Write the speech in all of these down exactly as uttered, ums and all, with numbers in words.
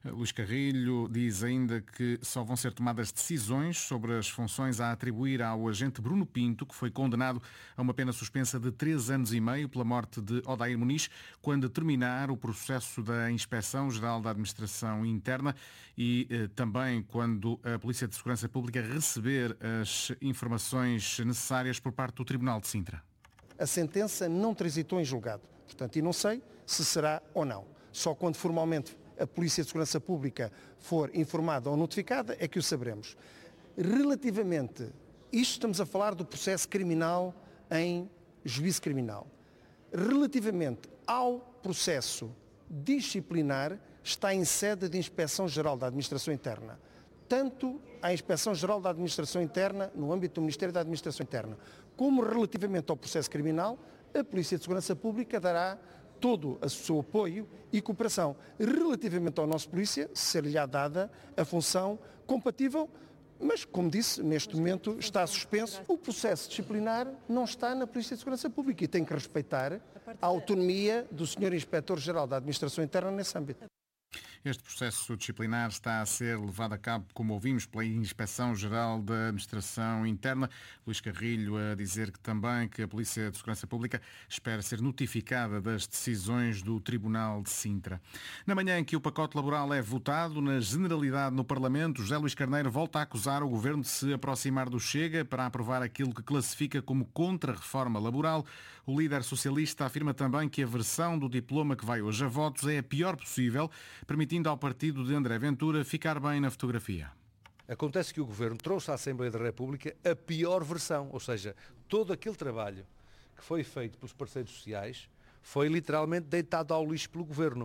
Luís Carrilho diz ainda que só vão ser tomadas decisões sobre as funções a atribuir ao agente Bruno Pinto, que foi condenado a uma pena suspensa de três anos e meio pela morte de Odair Muniz, quando terminar o processo da Inspeção-Geral da Administração Interna e eh, também quando a Polícia de Segurança Pública receber as informações necessárias por parte do Tribunal de Sintra. A sentença não transitou em julgado, portanto, e não sei se será ou não. Só quando formalmente a Polícia de Segurança Pública for informada ou notificada é que o saberemos. Relativamente, isto estamos a falar do processo criminal em juízo criminal. Relativamente ao processo disciplinar, está em sede de Inspeção-Geral da Administração Interna. Tanto a Inspeção-Geral da Administração Interna, no âmbito do Ministério da Administração Interna, como relativamente ao processo criminal, a Polícia de Segurança Pública dará todo o seu apoio e cooperação. Relativamente ao nosso polícia, ser-lhe-á dada a função compatível, mas, como disse, neste momento está suspenso. O processo disciplinar não está na Polícia de Segurança Pública e tem que respeitar a autonomia do senhor Inspetor-Geral da Administração Interna nesse âmbito. Este processo disciplinar está a ser levado a cabo, como ouvimos, pela Inspeção-Geral da Administração Interna. Luís Carrilho a dizer que também que a Polícia de Segurança Pública espera ser notificada das decisões do Tribunal de Sintra. Na manhã em que o pacote laboral é votado, na generalidade no Parlamento, José Luís Carneiro volta a acusar o Governo de se aproximar do Chega para aprovar aquilo que classifica como contra-reforma laboral. O líder socialista afirma também que a versão do diploma que vai hoje a votos é a pior possível, permitindo ao partido de André Ventura ficar bem na fotografia. Acontece que o Governo trouxe à Assembleia da República a pior versão, ou seja, todo aquele trabalho que foi feito pelos parceiros sociais foi literalmente deitado ao lixo pelo Governo.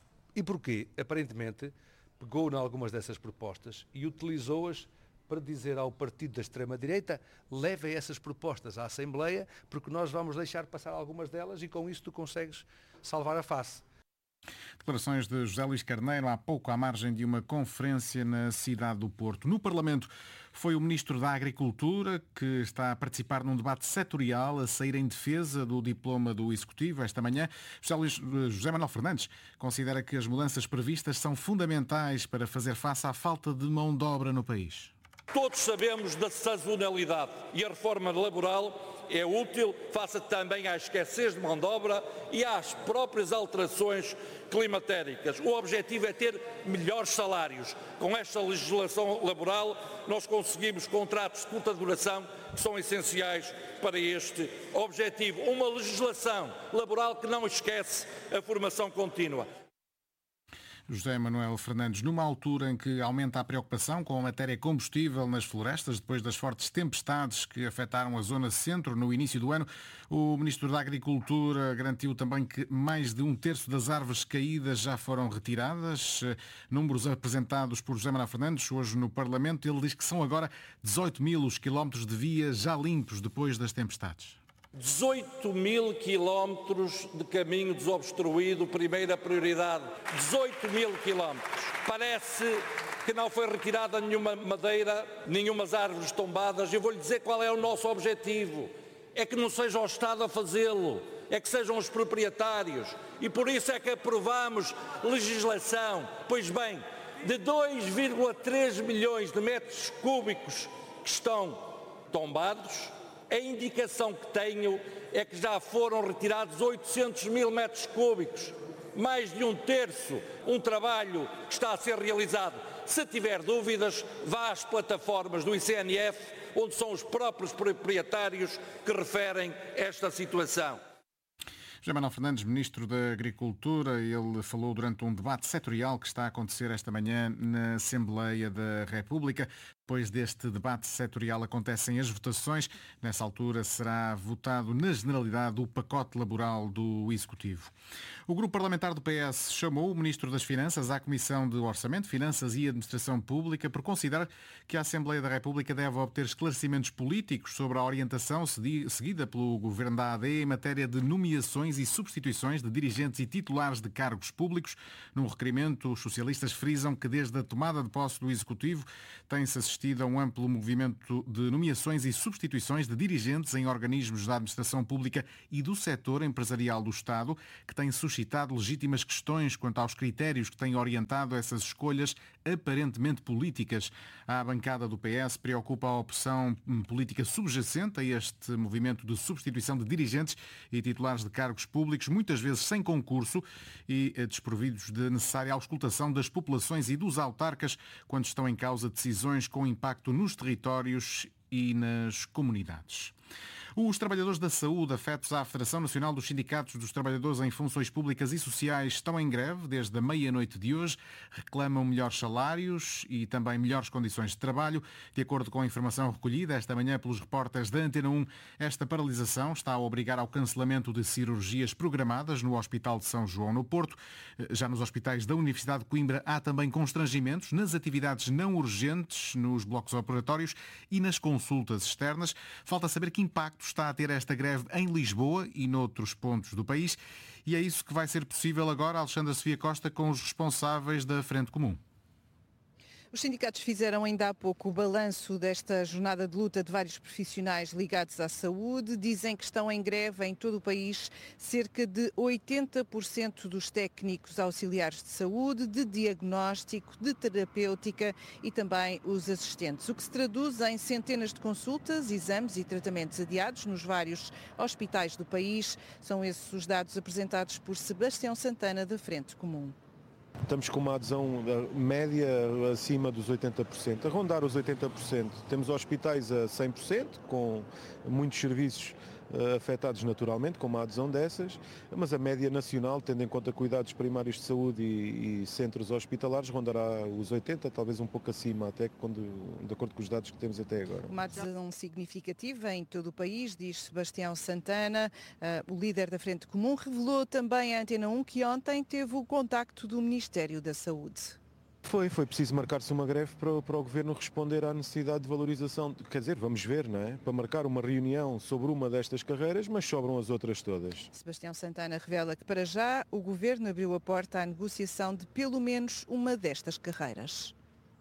E porquê? Aparentemente pegou em algumas dessas propostas e utilizou-as para dizer ao partido da extrema-direita: leve essas propostas à Assembleia porque nós vamos deixar passar algumas delas e com isso tu consegues salvar a face. Declarações de José Luís Carneiro há pouco à margem de uma conferência na cidade do Porto. No Parlamento foi o Ministro da Agricultura que está a participar num debate setorial a sair em defesa do diploma do Executivo esta manhã. José, Luís, José Manuel Fernandes considera que as mudanças previstas são fundamentais para fazer face à falta de mão de obra no país. Todos sabemos da sazonalidade e a reforma laboral é útil face também à escassez de mão de obra e às próprias alterações climatéricas. O objetivo é ter melhores salários. Com esta legislação laboral nós conseguimos contratos de curta duração que são essenciais para este objetivo. Uma legislação laboral que não esquece a formação contínua. José Manuel Fernandes, numa altura em que aumenta a preocupação com a matéria combustível nas florestas, depois das fortes tempestades que afetaram a zona centro no início do ano, o Ministro da Agricultura garantiu também que mais de um terço das árvores caídas já foram retiradas. Números apresentados por José Manuel Fernandes hoje no Parlamento. Ele diz que são agora dezoito mil os quilómetros de via já limpos depois das tempestades. dezoito mil quilómetros de caminho desobstruído, primeira prioridade. dezoito mil quilómetros. Parece que não foi retirada nenhuma madeira, nenhumas árvores tombadas. Eu vou-lhe dizer qual é o nosso objetivo. É que não seja o Estado a fazê-lo, é que sejam os proprietários. E por isso é que aprovamos legislação. Pois bem, de dois vírgula três milhões de metros cúbicos que estão tombados, a indicação que tenho é que já foram retirados oitocentos mil metros cúbicos, mais de um terço, um trabalho que está a ser realizado. Se tiver dúvidas, vá às plataformas do I C N F, onde são os próprios proprietários que referem esta situação. José Manuel Fernandes, Ministro da Agricultura, ele falou durante um debate setorial que está a acontecer esta manhã na Assembleia da República. Depois deste debate setorial acontecem as votações. Nessa altura será votado na generalidade o pacote laboral do Executivo. O Grupo Parlamentar do P S chamou o Ministro das Finanças à Comissão de Orçamento, Finanças e Administração Pública por considerar que a Assembleia da República deve obter esclarecimentos políticos sobre a orientação seguida pelo Governo da A D em matéria de nomeações e substituições de dirigentes e titulares de cargos públicos. Num requerimento, os socialistas frisam que desde a tomada de posse do Executivo tem-se assistido assistido a um amplo movimento de nomeações e substituições de dirigentes em organismos da administração pública e do setor empresarial do Estado, que tem suscitado legítimas questões quanto aos critérios que têm orientado essas escolhas aparentemente políticas. A bancada do P S preocupa a opção política subjacente a este movimento de substituição de dirigentes e titulares de cargos públicos, muitas vezes sem concurso e desprovidos de necessária auscultação das populações e dos autarcas quando estão em causa decisões com impacto nos territórios e nas comunidades. Os trabalhadores da saúde, afetos à Federação Nacional dos Sindicatos dos Trabalhadores em Funções Públicas e Sociais, estão em greve desde a meia-noite de hoje. Reclamam melhores salários e também melhores condições de trabalho. De acordo com a informação recolhida esta manhã pelos repórteres da Antena um, esta paralisação está a obrigar ao cancelamento de cirurgias programadas no Hospital de São João, no Porto. Já nos hospitais da Universidade de Coimbra há também constrangimentos nas atividades não urgentes, nos blocos operatórios e nas consultas externas. Falta saber que impacto está a ter esta greve em Lisboa e noutros pontos do país. E é isso que vai ser possível agora, Alexandra Sofia Costa, com os responsáveis da Frente Comum. Os sindicatos fizeram ainda há pouco o balanço desta jornada de luta de vários profissionais ligados à saúde. Dizem que estão em greve em todo o país cerca de oitenta por cento dos técnicos auxiliares de saúde, de diagnóstico, de terapêutica e também os assistentes, o que se traduz em centenas de consultas, exames e tratamentos adiados nos vários hospitais do país. São esses os dados apresentados por Sebastião Santana, da Frente Comum. Estamos com uma adesão média acima dos oitenta por cento, a rondar os oitenta por cento. Temos hospitais a cem por cento, com muitos serviços uh, afetados naturalmente, com uma adesão dessas, mas a média nacional, tendo em conta cuidados primários de saúde e, e centros hospitalares, rondará os oitenta, talvez um pouco acima, até quando, de acordo com os dados que temos até agora. Uma adesão significativa em todo o país, diz Sebastião Santana. Uh, o líder da Frente Comum revelou também à Antena um que ontem teve o contacto do Ministério da Saúde. Foi, foi preciso marcar-se uma greve para, para o Governo responder à necessidade de valorização, quer dizer, vamos ver, não é? Para marcar uma reunião sobre uma destas carreiras, mas sobram as outras todas. Sebastião Santana revela que para já o Governo abriu a porta à negociação de pelo menos uma destas carreiras.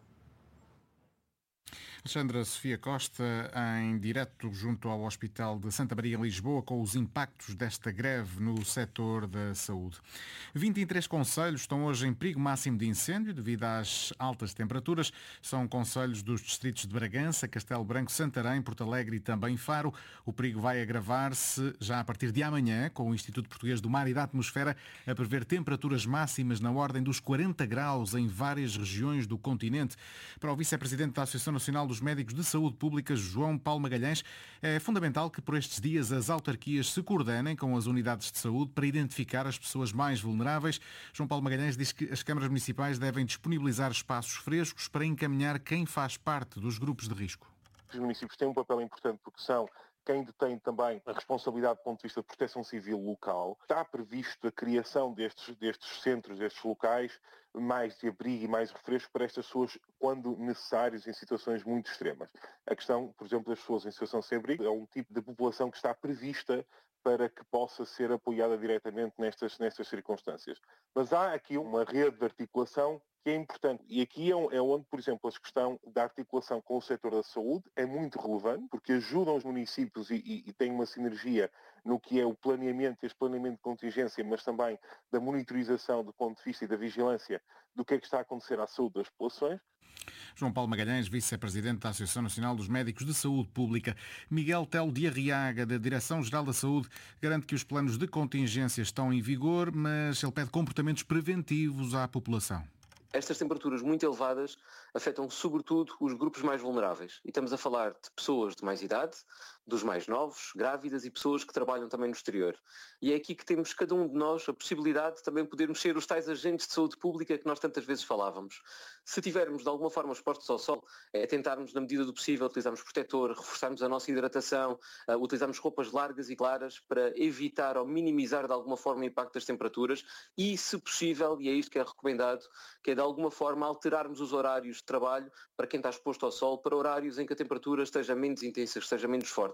Alexandra Sofia Costa, em direto junto ao Hospital de Santa Maria, em Lisboa, com os impactos desta greve no setor da saúde. vinte e três concelhos estão hoje em perigo máximo de incêndio devido às altas temperaturas. São concelhos dos distritos de Bragança, Castelo Branco, Santarém, Porto Alegre e também Faro. O perigo vai agravar-se já a partir de amanhã, com o Instituto Português do Mar e da Atmosfera a prever temperaturas máximas na ordem dos quarenta graus em várias regiões do continente. Para o vice-presidente da Associação Nacional dos Médicos de Saúde Pública, João Paulo Magalhães, é fundamental que por estes dias as autarquias se coordenem com as unidades de saúde para identificar as pessoas mais vulneráveis. João Paulo Magalhães diz que as câmaras municipais devem disponibilizar espaços frescos para encaminhar quem faz parte dos grupos de risco. Os municípios têm um papel importante porque são quem detém também a responsabilidade do ponto de vista de proteção civil local. Está previsto a criação destes, destes centros, destes locais, mais de abrigo e mais refresco para estas pessoas quando necessários em situações muito extremas. A questão, por exemplo, das pessoas em situação sem abrigo é um tipo de população que está prevista para que possa ser apoiada diretamente nestas, nestas circunstâncias. Mas há aqui uma rede de articulação que é importante. E aqui é onde, por exemplo, a questão da articulação com o setor da saúde é muito relevante, porque ajudam os municípios e, e, e têm uma sinergia no que é o planeamento, este planeamento de contingência, mas também da monitorização do ponto de vista e da vigilância do que é que está a acontecer à saúde das populações. João Paulo Magalhães, vice-presidente da Associação Nacional dos Médicos de Saúde Pública. Miguel Telo de Arriaga, da Direção-Geral da Saúde, garante que os planos de contingência estão em vigor, mas ele pede comportamentos preventivos à população. Estas temperaturas muito elevadas afetam sobretudo os grupos mais vulneráveis. E estamos a falar de pessoas de mais idade, dos mais novos, grávidas e pessoas que trabalham também no exterior. E é aqui que temos cada um de nós a possibilidade de também podermos ser os tais agentes de saúde pública que nós tantas vezes falávamos. Se tivermos de alguma forma expostos ao sol, é tentarmos na medida do possível utilizarmos protetor, reforçarmos a nossa hidratação, uh, utilizarmos roupas largas e claras para evitar ou minimizar de alguma forma o impacto das temperaturas e, se possível, e é isto que é recomendado, que é de alguma forma alterarmos os horários de trabalho para quem está exposto ao sol para horários em que a temperatura esteja menos intensa, esteja menos forte.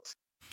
forte.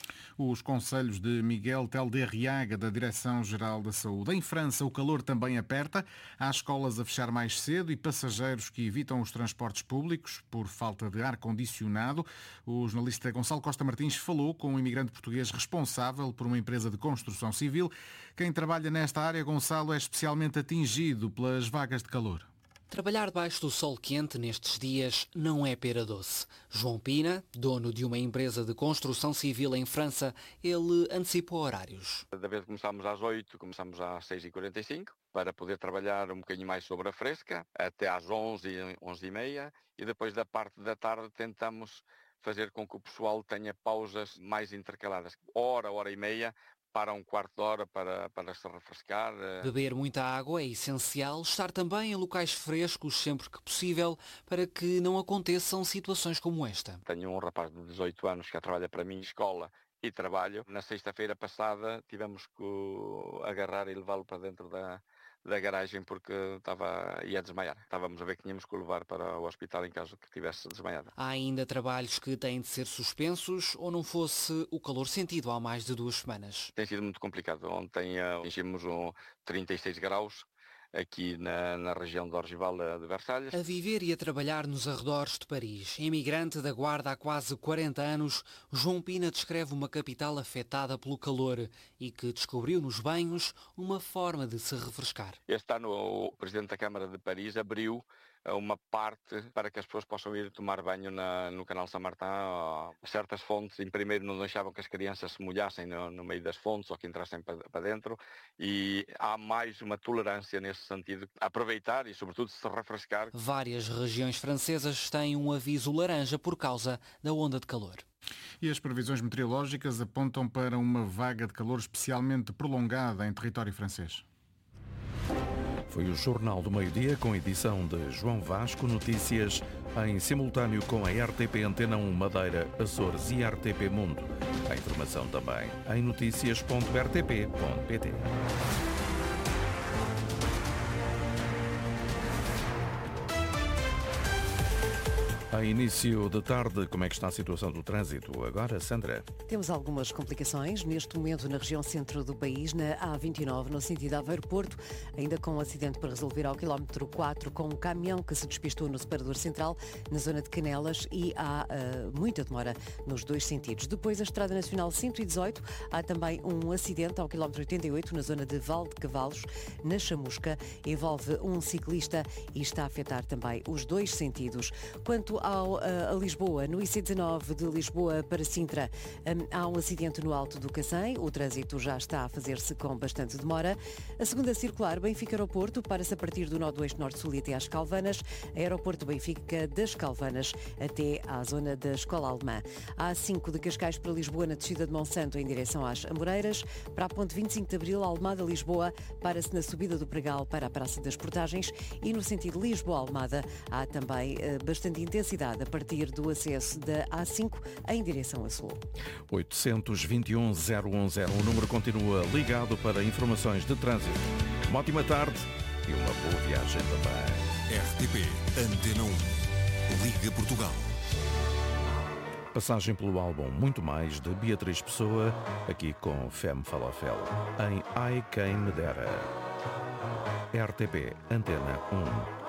Os conselhos de Miguel Telderriaga, da Direção-Geral da Saúde. Em França, o calor também aperta. Há escolas a fechar mais cedo e passageiros que evitam os transportes públicos por falta de ar-condicionado. O jornalista Gonçalo Costa Martins falou com um imigrante português responsável por uma empresa de construção civil. Quem trabalha nesta área, Gonçalo, é especialmente atingido pelas vagas de calor. Trabalhar debaixo do sol quente nestes dias não é pera doce. João Pina, dono de uma empresa de construção civil em França, ele antecipou horários. Da vez começámos às oito, começámos às seis e quarenta e cinco, para poder trabalhar um bocadinho mais sobre a fresca, até às onze, onze e meia, e depois da parte da tarde tentamos fazer com que o pessoal tenha pausas mais intercaladas, hora, hora e meia, para um quarto de hora para, para se refrescar. Beber muita água é essencial, estar também em locais frescos sempre que possível, para que não aconteçam situações como esta. Tenho um rapaz de dezoito anos que trabalha para mim em escola e trabalho. Na sexta-feira passada tivemos que agarrar e levá-lo para dentro da, da garagem porque estava, ia desmaiar. Estávamos a ver que tínhamos que o levar para o hospital em caso que estivesse desmaiado. Há ainda trabalhos que têm de ser suspensos ou não fosse o calor sentido há mais de duas semanas. Tem sido muito complicado. Ontem atingimos um trinta e seis graus aqui na, na região de Orgival de Versalhes. A viver e a trabalhar nos arredores de Paris. Imigrante da Guarda há quase quarenta anos, João Pina descreve uma capital afetada pelo calor e que descobriu nos banhos uma forma de se refrescar. Este ano o Presidente da Câmara de Paris abriu uma parte para que as pessoas possam ir tomar banho na, no canal São Martin. Certas fontes, em primeiro, não deixavam que as crianças se molhassem no, no meio das fontes ou que entrassem para, para dentro, e há mais uma tolerância nesse sentido, aproveitar e sobretudo se refrescar. Várias regiões francesas têm um aviso laranja por causa da onda de calor. E as previsões meteorológicas apontam para uma vaga de calor especialmente prolongada em território francês. Foi o Jornal do Meio-Dia com edição de João Vasco. Notícias em simultâneo com a R T P Antena um Madeira, Açores e R T P Mundo. A informação também em notícias ponto r t p ponto p t. A início de tarde, como é que está a situação do trânsito? Agora, Sandra. Temos algumas complicações neste momento na região centro do país, na A vinte e nove, no sentido Aveiro-Porto, ainda com um acidente para resolver ao quilómetro quatro, com um caminhão que se despistou no separador central, na zona de Canelas, e há uh, muita demora nos dois sentidos. Depois, a Estrada Nacional cento e dezoito, há também um acidente ao quilómetro oitenta e oito, na zona de Val de Cavalos, na Chamusca, envolve um ciclista e está a afetar também os dois sentidos. Quanto ao, a Lisboa, no I C dezanove de Lisboa para Sintra, há um acidente no Alto do Cacém, o trânsito já está a fazer-se com bastante demora. A segunda circular, Benfica-Aeroporto, para-se a partir do nó do eixo norte-sul e até às Calvanas, Aeroporto Benfica das Calvanas até à zona da Escola Alemã. A A cinco de Cascais para Lisboa, na descida de Monsanto em direção às Amoreiras, para a ponte vinte e cinco de Abril, Almada-Lisboa, para-se na subida do Pregal para a Praça das Portagens, e no sentido Lisboa-Almada há também uh, bastante intensidade a partir do acesso da A cinco em direção a sul. oitocentos e vinte e um, zero um zero. O número continua ligado para informações de trânsito. Uma ótima tarde e uma boa viagem também. R T P Antena um. Liga Portugal. Passagem pelo álbum Muito Mais, de Beatriz Pessoa, aqui com Femme Falafel, em Ai Quem Me Dera. R T P Antena um.